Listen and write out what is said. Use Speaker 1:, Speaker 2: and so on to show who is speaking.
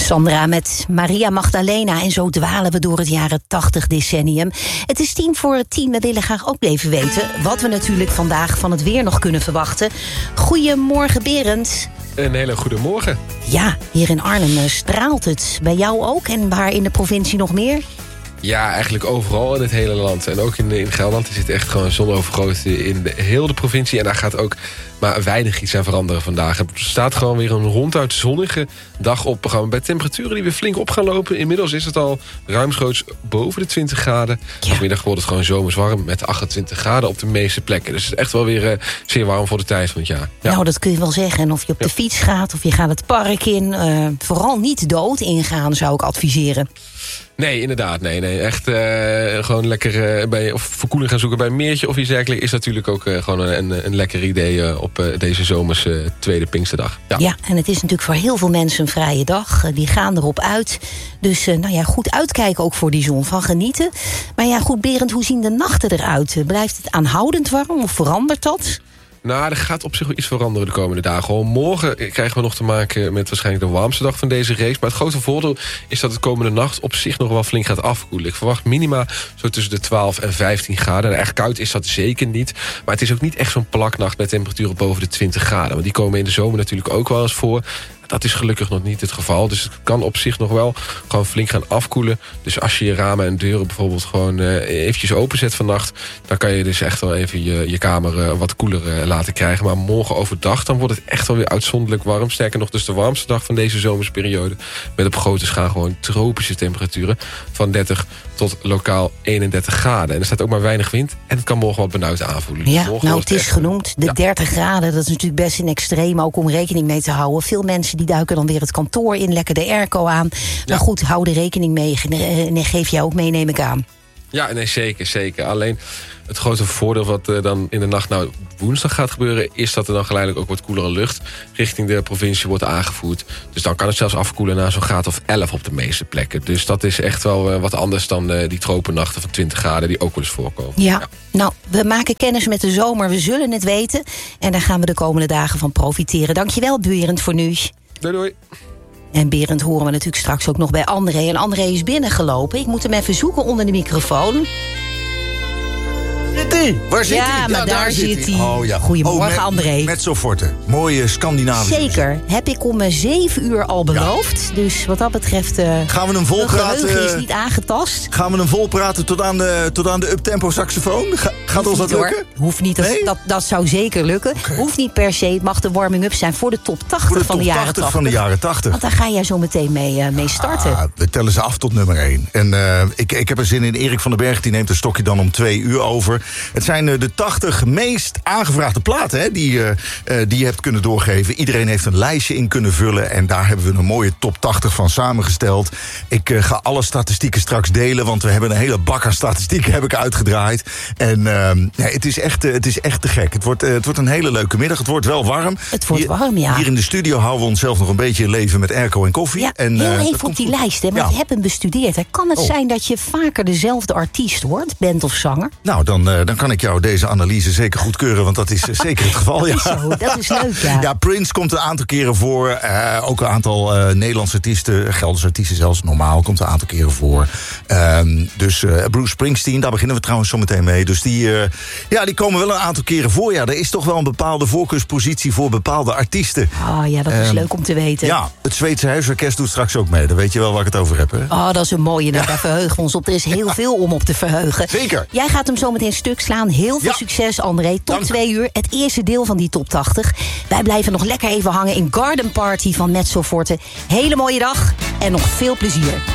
Speaker 1: Sandra met Maria Magdalena. En zo dwalen we door het jaren 80 decennium. Het is 9:10. We willen graag ook even weten wat we natuurlijk vandaag van het weer nog kunnen verwachten. Goedemorgen, Berend.
Speaker 2: Een hele goede morgen.
Speaker 1: Ja, hier in Arnhem straalt het. Bij jou ook? En waar in de provincie nog meer?
Speaker 2: Ja, eigenlijk overal in het hele land. En ook in Gelderland is het echt gewoon zonovergoten in heel de provincie. En daar gaat ook maar weinig iets aan veranderen vandaag. Er staat gewoon weer een ronduit zonnige dag op programma. Bij temperaturen die weer flink op gaan lopen. Inmiddels is het al ruimschoots boven de 20 graden.
Speaker 1: Ja.
Speaker 2: Vanmiddag wordt het gewoon zomers warm met 28 graden op de meeste plekken. Dus het is echt wel weer zeer warm voor de tijd van het jaar. Ja.
Speaker 1: Nou, dat kun je wel zeggen. En of je op de fiets gaat of je gaat het park in. Vooral niet dood ingaan, zou ik adviseren.
Speaker 2: Nee, inderdaad. Nee. Echt gewoon lekker of verkoeling gaan zoeken bij een meertje of iets dergelijks is natuurlijk ook gewoon een lekker idee op deze zomers tweede Pinksterdag.
Speaker 1: Ja, en het is natuurlijk voor heel veel mensen een vrije dag. Die gaan erop uit. Dus goed uitkijken ook voor die zon, van genieten. Maar ja, goed, Berend, hoe zien de nachten eruit? Blijft het aanhoudend warm of verandert dat?
Speaker 2: Nou, er gaat op zich wel iets veranderen de komende dagen. Gewoon morgen krijgen we nog te maken met waarschijnlijk de warmste dag van deze race. Maar het grote voordeel is dat het komende nacht op zich nog wel flink gaat afkoelen. Ik verwacht minima zo tussen de 12 en 15 graden. En echt koud is dat zeker niet. Maar het is ook niet echt zo'n plaknacht met temperaturen boven de 20 graden. Want die komen in de zomer natuurlijk ook wel eens voor. Dat is gelukkig nog niet het geval. Dus het kan op zich nog wel gewoon flink gaan afkoelen. Dus als je je ramen en deuren bijvoorbeeld gewoon eventjes openzet vannacht, dan kan je dus echt wel even je kamer wat koeler laten krijgen. Maar morgen overdag dan wordt het echt wel weer uitzonderlijk warm. Sterker nog, dus de warmste dag van deze zomersperiode. Met op grote schaal gewoon tropische temperaturen van 30 tot lokaal 31 graden. En er staat ook maar weinig wind. En het kan morgen wat benauwd aanvoelen.
Speaker 1: Ja, nou het is genoemd. De 30 graden, dat is natuurlijk best in extreem. Ook om rekening mee te houden. Veel mensen die duiken dan weer het kantoor in. Lekker de airco aan. Maar goed, hou er rekening mee. Geef jij ook mee, neem ik aan.
Speaker 2: Ja, nee, zeker. Alleen het grote voordeel wat dan in de nacht woensdag gaat gebeuren, is dat er dan geleidelijk ook wat koelere lucht richting de provincie wordt aangevoerd. Dus dan kan het zelfs afkoelen naar zo'n graad of 11 op de meeste plekken. Dus dat is echt wel wat anders dan die tropennachten van 20 graden die ook wel eens voorkomen.
Speaker 1: Ja, nou, we maken kennis met de zomer. We zullen het weten. En daar gaan we de komende dagen van profiteren. Dankjewel, Berend, voor nu.
Speaker 2: Doei.
Speaker 1: En Berend horen we natuurlijk straks ook nog bij André. En André is binnengelopen. Ik moet hem even zoeken onder de microfoon.
Speaker 3: Waar zit hij?
Speaker 1: Ja, maar daar zit hij.
Speaker 3: Oh, ja.
Speaker 1: Goedemorgen, André.
Speaker 3: Mezzoforte. Mooie Scandinavische
Speaker 1: Zeker.
Speaker 3: muziek.
Speaker 1: Heb ik om 7 uur al beloofd. Ja. Dus wat dat betreft,
Speaker 3: gaan we hem volpraten?
Speaker 1: De geheugen is niet aangetast.
Speaker 3: Gaan we hem volpraten tot aan de uptempo saxofoon? Gaat ons dat lukken?
Speaker 1: Hoeft niet.
Speaker 3: Nee?
Speaker 1: Dat zou zeker lukken. Okay. Hoeft niet per se. Het mag de warming-up zijn voor de top 80 van de jaren 80.
Speaker 3: Van de jaren 80.
Speaker 1: Want daar ga jij zo meteen mee starten.
Speaker 3: We tellen ze af tot nummer 1. En ik heb er zin in. Erik van den Berg die neemt een stokje dan om 2 uur over. Het zijn de 80 meest aangevraagde platen hè, die je hebt kunnen doorgeven. Iedereen heeft een lijstje in kunnen vullen. En daar hebben we een mooie top 80 van samengesteld. Ik ga alle statistieken straks delen. Want we hebben een hele bak aan statistieken heb ik uitgedraaid. En het is echt te gek. Het wordt een hele leuke middag. Het wordt wel warm.
Speaker 1: Het wordt warm, ja.
Speaker 3: Hier in de studio houden we onszelf nog een beetje in leven met airco en koffie.
Speaker 1: Ja,
Speaker 3: en,
Speaker 1: heel even op die lijst. Hè, want ik heb hem bestudeerd. Hè. Kan het zijn dat je vaker dezelfde artiest hoort? Band of zanger?
Speaker 3: Nou, dan kan ik jou deze analyse zeker goedkeuren. Want dat is zeker het geval.
Speaker 1: Dat is leuk, ja.
Speaker 3: Ja, Prince komt een aantal keren voor. Ook een aantal Nederlandse artiesten. Gelderse artiesten zelfs. Normaal komt een aantal keren voor. Bruce Springsteen, daar beginnen we trouwens zo meteen mee. Dus die komen wel een aantal keren voor. Ja, er is toch wel een bepaalde voorkeurspositie voor bepaalde artiesten.
Speaker 1: Oh ja, dat is leuk om te weten.
Speaker 3: Ja, het Zweedse Huisorkest doet straks ook mee. Dan weet je wel waar ik het over heb, hè?
Speaker 1: Oh, dat is een mooie. Daar verheugen we ons op. Er is heel veel om op te verheugen.
Speaker 3: Zeker.
Speaker 1: Jij gaat hem zo meteen stuk slaan. Heel veel succes, André. Tot 2 uur. Het eerste deel van die top 80. Wij blijven nog lekker even hangen in Garden Party van Mezzoforte. Hele mooie dag en nog veel plezier.